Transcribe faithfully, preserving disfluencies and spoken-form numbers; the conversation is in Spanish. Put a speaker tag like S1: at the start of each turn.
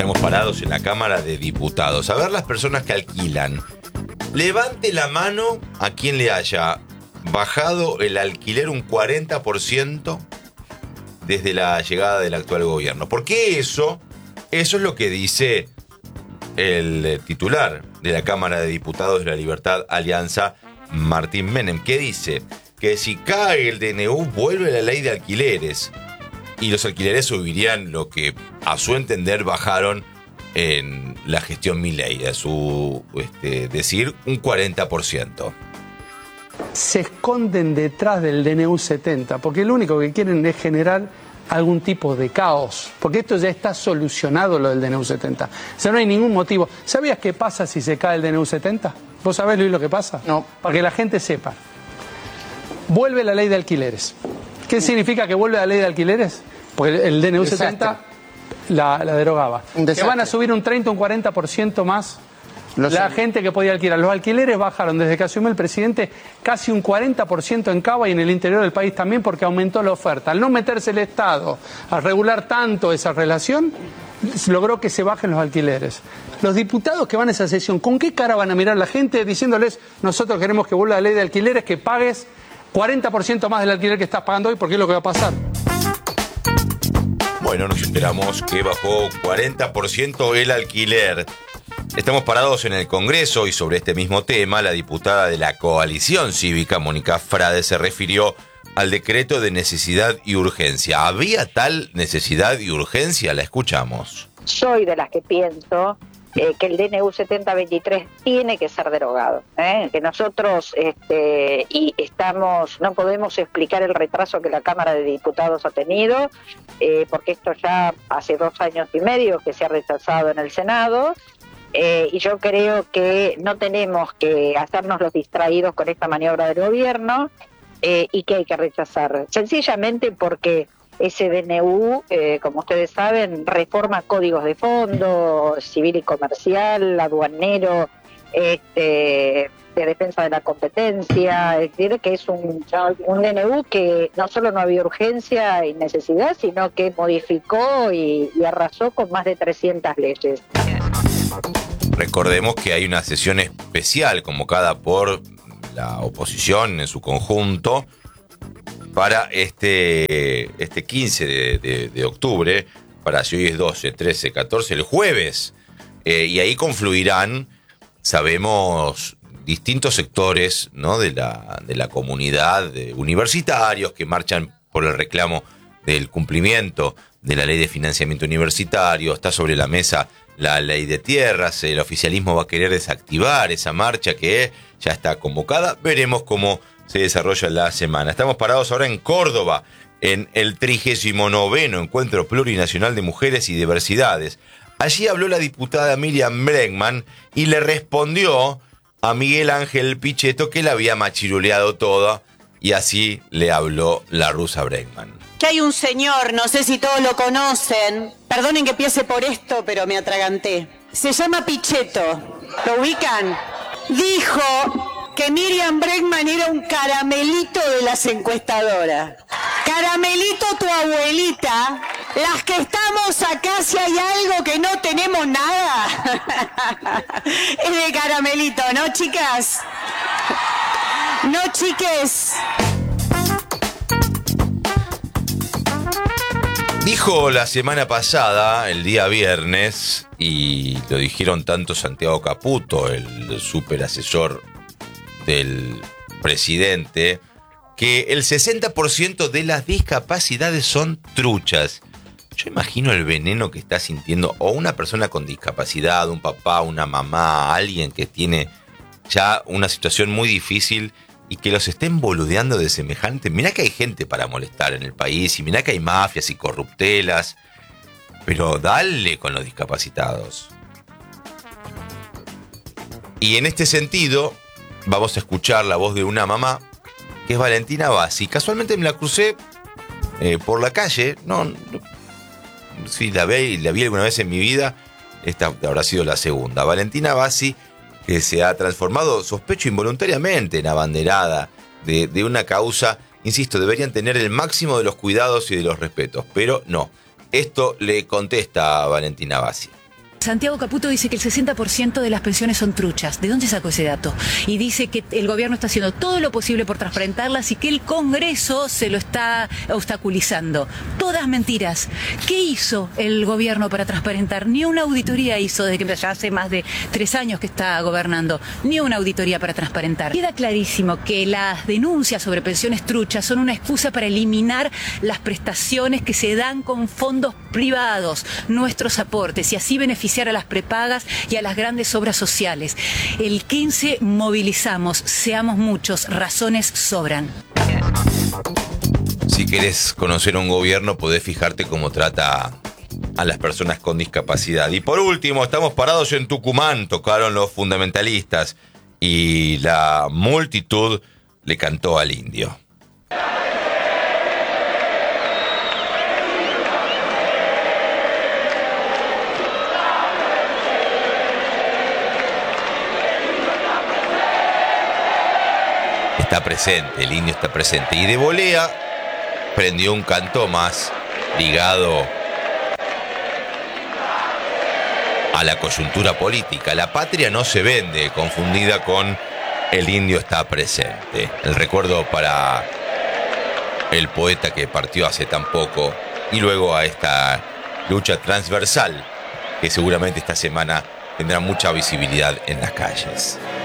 S1: Estamos parados en la Cámara de Diputados. A ver las personas que alquilan. Levante la mano a quien le haya bajado el alquiler un cuarenta por ciento desde la llegada del actual gobierno. Porque eso, eso es lo que dice el titular de la Cámara de Diputados de la Libertad Alianza, Martín Menem, que dice que si cae el D N U vuelve la ley de alquileres y los alquileres subirían lo que a su entender bajaron en la gestión Milei, a su este, decir un cuarenta por ciento.
S2: Se esconden detrás del D N U setenta, porque lo único que quieren es generar algún tipo de caos, porque esto ya está solucionado, lo del D N U setenta. O sea, no hay ningún motivo. ¿Sabías qué pasa si se cae el D N U setenta? ¿Vos sabés, Luis, lo que pasa?
S3: No.
S2: Para que la gente sepa. Vuelve la ley de alquileres. ¿Qué significa que vuelve la ley de alquileres? Porque el D N U setenta la, la derogaba. Que van a subir un treinta o un cuarenta por ciento más Lo la sé. gente que podía alquilar. Los alquileres bajaron desde que asumió el presidente casi un cuarenta por ciento en Cava y en el interior del país también, porque aumentó la oferta. Al no meterse el Estado a regular tanto esa relación, logró que se bajen los alquileres. Los diputados que van a esa sesión, ¿con qué cara van a mirar a la gente diciéndoles: nosotros queremos que vuelva la ley de alquileres, que pagues cuarenta por ciento más del alquiler que estás pagando hoy, porque es lo que va a pasar?
S1: Bueno, nos enteramos que bajó cuarenta por ciento el alquiler. Estamos parados en el Congreso y sobre este mismo tema, la diputada de la Coalición Cívica, Mónica Frade, se refirió al decreto de necesidad y urgencia. ¿Había tal necesidad y urgencia? La escuchamos.
S4: Soy de las que pienso eh, que el D N U setenta veintitrés tiene que ser derogado, ¿eh? que nosotros este, y estamos, no podemos explicar el retraso que la Cámara de Diputados ha tenido, eh, porque esto ya hace dos años y medio que se ha rechazado en el Senado. Eh, y yo creo que no tenemos que hacernos los distraídos con esta maniobra del gobierno eh, y que hay que rechazar, sencillamente porque ese D N U, eh, como ustedes saben, reforma códigos de fondo, civil y comercial, aduanero, este, de defensa de la competencia, es decir, que es un, un D N U que no solo no había urgencia y necesidad, sino que modificó y, y arrasó con más de trescientas leyes.
S1: Recordemos que hay una sesión especial convocada por la oposición en su conjunto para este, este quince de, de, de octubre, para si hoy es doce, trece, catorce, el jueves. Eh, y ahí confluirán, sabemos, distintos sectores, ¿no?, de la, de la comunidad, de universitarios que marchan por el reclamo del cumplimiento de la ley de financiamiento universitario. Está sobre la mesa la ley de tierras. El oficialismo va a querer desactivar esa marcha que ya está convocada. Veremos cómo se desarrolla la semana. Estamos parados ahora en Córdoba, en el trigésimo noveno Encuentro Plurinacional de Mujeres y Diversidades. Allí habló la diputada Miriam Bregman y le respondió a Miguel Ángel Pichetto que la había machiruleado toda, y así le habló la rusa Bregman.
S5: Que hay un señor, no sé si todos lo conocen, perdonen que empiece por esto, pero me atraganté. Se llama Pichetto, ¿lo ubican? Dijo que Miriam Bregman era un caramelito de las encuestadoras. Caramelito, tu abuelita. Las que estamos acá, si hay algo que no tenemos nada, es de caramelito, ¿no, chicas? No, chiques.
S1: Dijo la semana pasada, el día viernes, y lo dijeron tanto Santiago Caputo, el superasesor del presidente, que el sesenta por ciento de las discapacidades son truchas. Yo imagino el veneno que está sintiendo o una persona con discapacidad, un papá, una mamá, alguien que tiene ya una situación muy difícil y que los estén boludeando de semejante. Mirá que hay gente para molestar en el país y mirá que hay mafias y corruptelas, pero dale con los discapacitados. Y en este sentido vamos a escuchar la voz de una mamá, que es Valentina Bassi. Casualmente me la crucé eh, por la calle, no, no si la vi, la vi alguna vez en mi vida, esta habrá sido la segunda. Valentina Bassi, que se ha transformado, sospecho involuntariamente, en abanderada de, de una causa. Insisto, deberían tener el máximo de los cuidados y de los respetos, pero no. Esto le contesta a Valentina Bassi.
S3: Santiago Caputo dice que el sesenta por ciento de las pensiones son truchas. ¿De dónde sacó ese dato? Y dice que el gobierno está haciendo todo lo posible por transparentarlas y que el Congreso se lo está obstaculizando. Todas mentiras. ¿Qué hizo el gobierno para transparentar? Ni una auditoría hizo desde que ya hace más de tres años que está gobernando. Ni una auditoría para transparentar. Queda clarísimo que las denuncias sobre pensiones truchas son una excusa para eliminar las prestaciones que se dan con fondos privados, nuestros aportes, y así beneficiar a las prepagas y a las grandes obras sociales. El quince movilizamos, seamos muchos, razones sobran.
S1: Si querés conocer un gobierno, podés fijarte cómo trata a las personas con discapacidad. Y por último, estamos parados en Tucumán, tocaron los fundamentalistas y la multitud le cantó al indio. Está presente, el indio está presente. Y de volea prendió un canto más ligado a la coyuntura política. La patria no se vende, confundida con el indio está presente. El recuerdo para el poeta que partió hace tan poco y luego a esta lucha transversal que seguramente esta semana tendrá mucha visibilidad en las calles.